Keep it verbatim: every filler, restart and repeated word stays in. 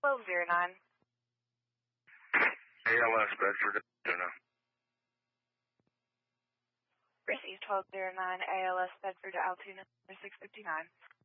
twelve oh nine. A L S Bedford, Altoona. Receive twelve oh nine, A L S Bedford, Altoona, six fifty-nine.